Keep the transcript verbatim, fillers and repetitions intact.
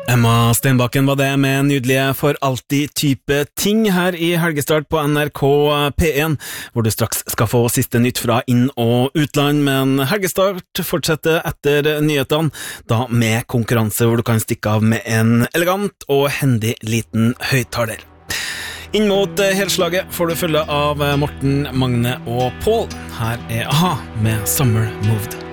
Emma Stenbakken var det med nydelige For alltid type ting her i Helgestart på N R K P en, hvor du straks skal få siste nytt fra inn- og utland, men Helgestart fortsetter etter nyhetene, da med konkurranse hvor du kan stikke av med en elegant og hendig liten høyttaler. Inn mot helslaget får du følge av Morten, Magne og Paul. Her er A-ha med Summer Moved.